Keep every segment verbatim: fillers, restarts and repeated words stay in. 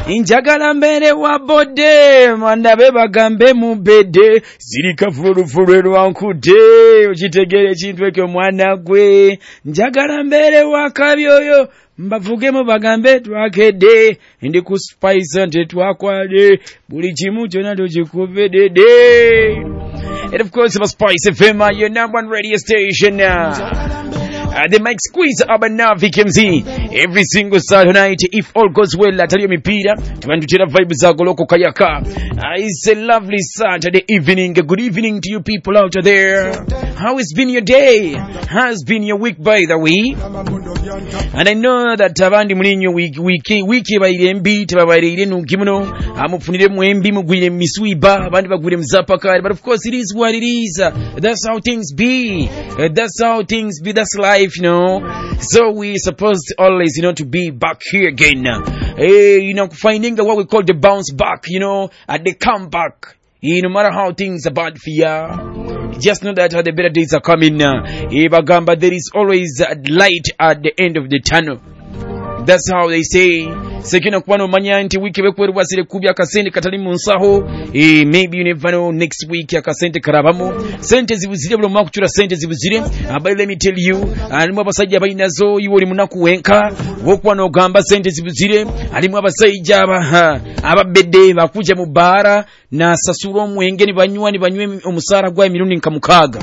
Njagala mbere wa bode mandabe bagambe mu bede zirika fulu fulu wankude ukitegere kintu ekyo mwana gwe njagala mbere wa kabyoyo mbavuge mu bagambe twakede ndi ku spice ante twakwade buli kimu kyona tukikubedede. And of course, Spice F M, your number one radio station. Uh, the Mike Squeeze Abanavi comes in every single Saturday night. If all goes well, I tell you, Mipira, to tell vibes Zagoloko Kayaka. Uh, it's a lovely Saturday evening. Good evening to you people out there. How has been your day? How's been your week, by the way? And I know that Tavandi Muninho week, wiki, wiki by the M B, Tavaide Nukimono, Amufunide Mwembi, Mugwim Misuiba, Bandabagwim Zapaka. But of course, it is what it is. Uh, that's how things be. Uh, that's how things be. That's life, you know. So we supposed always, you know, to be back here again. Uh, you know, finding what we call the bounce back, you know, at the comeback. No matter how things are bad for ya, just know that the better days are coming. But there is always a light at the end of the tunnel. That's how they say. Sekina kwano manya nti wiki bekweru basire kubya kasente katali munsaho. Eh, maybe you never know, next week ya kasente karabamo. Sente zibuzire blo makuchura sente zibuzire. But let me tell you, alimu abasajja abayinazo iwo oli munaku wenka wokwano gamba sente zibuzire. Alimu abasajja aba ababedde bakuja mu bara na sasuro mwenge ni banywa ni banywe omusara gwa emirundi nkamukaga.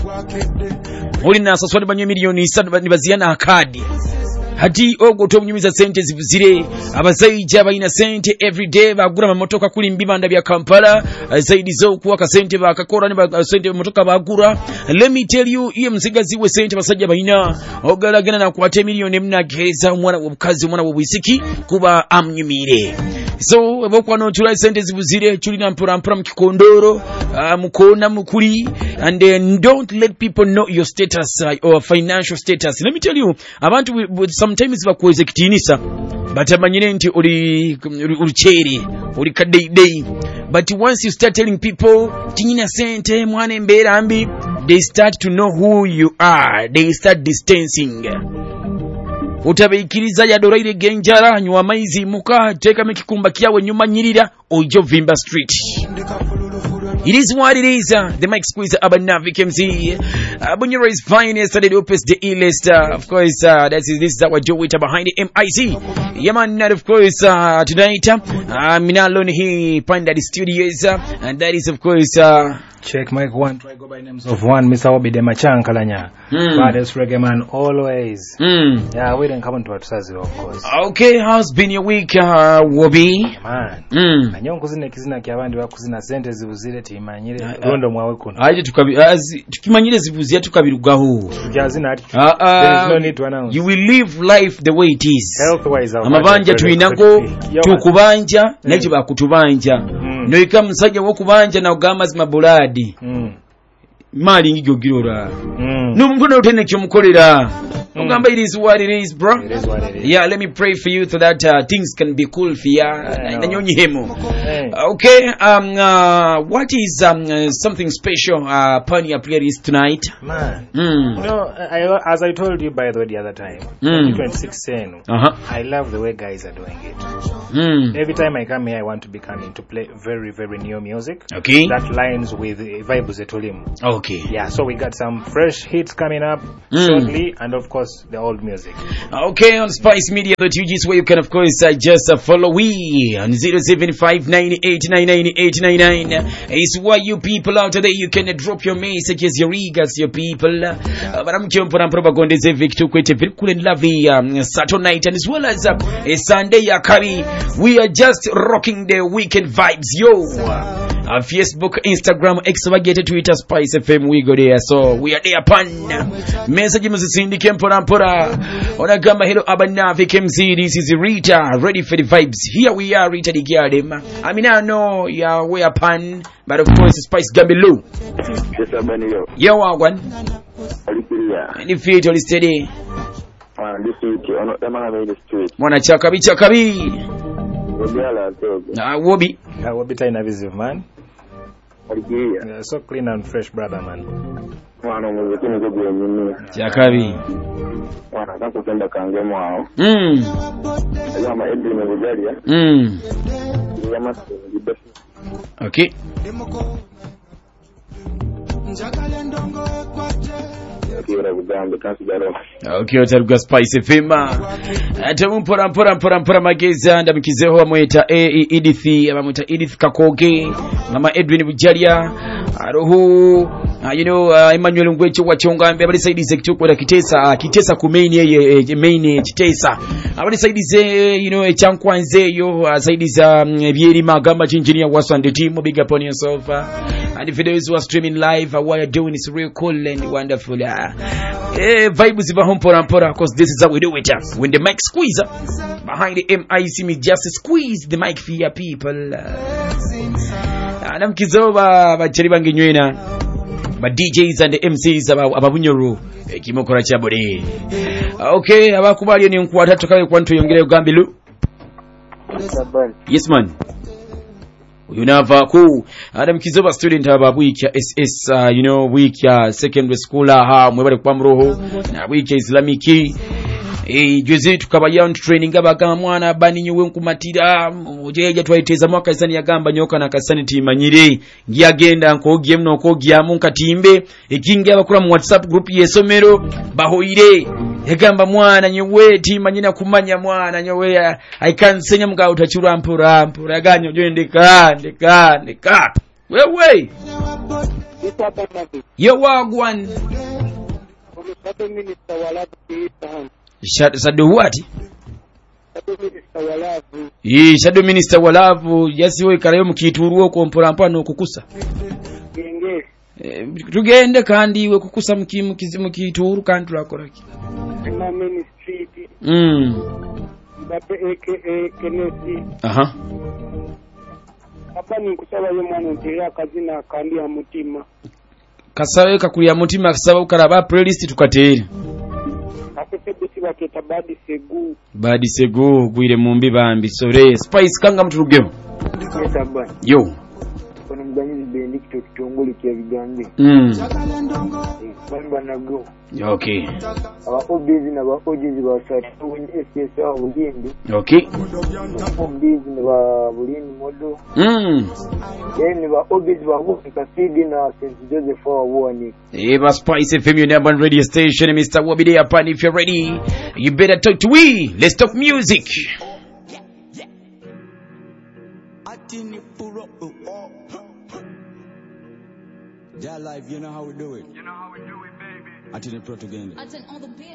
Oli na sasuro banywe milioni isatu ni baziana akadi. Hati ogo tomunyumiza sente zibuzire abasajja bayina sente everyday bagura mamotoka kuli mbibanda bya Kampala zaidi zo kuwa ka sente bakakora ne sente motoka bagura. Let me tell you, iye msigazi we sente basajja bayina ogalagana na kwate milioni mnageza mwana obukazi mwana obwisiki kuba amnyumire. So bokwano tula sente zibuzire chulina mpura mpura mkikondoro uh, mukona mukuli and then don't let people know your status uh, or financial status. Let me tell you, abantu with sometimes bakweze kitinisa batamanyine nti oli ulicheri oli kadei. But once you start telling people tinyina sente mwana embera ambi, they start to know who you are. They start distancing. Utabeikiriza ya doraire genjara nywa maizi muka teka mekikumba kiawe nyuma nyirira ojo Vimba Street. It is what it is. Uh, the Mike Squeeze Abanavi M C. Bunyura is fine yesterday. Opus the E-list. Uh, of course, uh, that's this is our Joe Waiter behind the M I C. Yaman, of course, uh, tonight. Uh, Minalon he find at the studios. Uh, and that is, of course, uh, check mic one. Try go by names of one. Mister Obide Machankalanya. Mm. Baddest reggae man always. Mm. Yeah, we didn't come into what says of course. Okay, how's been your week, uh, Wobi? Man. Mm. Anyo kuzine kizina kyabandi bakuzina sente zibuzire timanyire rondo mwawe kuno. Aje tukabi tukimanyire zibuzire tukabirugaho. Tujazina ati. Uh, uh, there is no need to announce. You will live life the way it is. Health wise. Amabanja tuinako tukubanja nachi bakutubanja. Mm. No ika musajja wo kubanja na ugamba zimabuladi. Mm. Mali ngigyo girora. Mm. No mkono utene kyomukolera. Ugamba it is what it is, bro. It is what it is. Yeah, let me pray for you so that uh, things can be cool for you. Hey. Okay, um, uh, what is um, uh, something special uh, upon your playlist tonight? Man, mm. you know, I, as I told you by the way the other time, mm. twenty-six ten, uh-huh. I love the way guys are doing it. Mm. Every time I come here, I want to be coming to play very, very new music. Okay. That lines with uh, vibes at Olim. Okay. Yeah, so we got some fresh hits coming up mm. shortly, and of course, the old music. Okay, on Spice Media dot U G is where you can, of course, uh, just uh, follow we on zero seven five nine eight nine nine eight nine nine. It's why you people out there, you can uh, drop your messages, your regards, your people. Uh, but I'm going to propagonde ze Victor Kwete very cool and lovely um, Saturday night, and as well as uh, a Sunday Yakari. We are just rocking the weekend vibes, yo. Uh, Facebook, Instagram, X, Twitter, Spice F M, we go there. So we are there, pan. Message Muzindi Kempora Pora. Onagamba hello Abanavi M C. This is Rita, ready for the vibes. Here we are, Rita the Garden. I mean, I know you are way pan, but of course, Spice Gambelu. Yes, I'm in here. Yo, one. Any feet all steady. Ah, this week, I'm not the street. Mwana chakabi chakabi. Ah, Wobi. Yeah, Wobi Taina Visive, man. Yeah, so clean and fresh, brother, man. Chakabi. Wana kakutenda kange mwao. Mm. Ayama edri mebujalia. Mm. must be the best. Okay. Okay, otaruga Spice F M. Ate mpora mpora mpora mpora mageza ndamukizeho amweta Edith abamweta Edith Kakoge mama Edwin Bujalia aroho uh, you know uh, Emmanuel Ngwecho wachongambe abali saidize kitoko kitesa uh, kitesa ku main ye main kitesa abali saidize you know echankwanze yo uh, saidize um, byeri magamba engineer was on the team. Big up on yourself uh, and for those who are streaming live uh, what you're doing is real cool and wonderful. uh, eh vibes iba mpora mpora because this is how we do it uh, when the mic squeeze uh, behind the M I C me just squeeze the mic for your people. uh, anamkizoba bacheri banginywena ba D Js and the M Cs ababunyoro ekimokora chabode. Okay, abakubali ni nkwata tukawe kwantu yongere ugambilu. Yes man. You never cool. Adam Kizoba student aba week ya S S uh, you know week ya secondary school ha mwebale kwa mroho na week ya Islamiki. Eh juzi tukaba young training abagama mwana bani nyewe nkumatira ojeje twaiteza mwaka isani yagamba nyoka na kasani timanyire ngiyagenda nko game no ko giamu nkatimbe ekingi abakura mu WhatsApp group yesomero bahoire yagamba mwana nyewe timanyina kumanya mwana nyewe I can senya mga utachura mpura mpura ganyo jo ndeka ndeka ndeka wewe yo wagwan Shadow Minister Walavu Shadow what? Shadow Minister Walavu. Ye Shadow Minister Walavu yasi we karayo mukituruo ko mpora mpano kukusa. Genge. E, tugende kandi we kukusa mukimu kizimu kituru kandi turakoraki. Na ministry. Mm. Bape aka Kennedy. Aha. Hapa ni kusaba yo mwana ntiria kazina kandi ya mutima. Kasawe kakulia mutima kasaba ukaraba playlist tukatere. Akete baketa badi segu. Badi segu gwire mumbi bambi sore Spice kanga mturugemo. Yo. Kono mganyizi bendi kito kitongoli kia vigambi. Mm. Bamba nago. Okay. Aba obizi na ba ojizi ba sari wenye S S A bulindi. Okay. Obizi na ba bulindi modo. Mm. Yeni ba obizi ba huku kasidi na Saint Joseph wa wani. Eva Spice F M, your number one radio station. Mister Wabide Upon, if you're ready, you better talk to we. Let's talk music. Yeah, live, you know how we do it. You know how we do it, baby. Atini Pro together. Attend on the beat.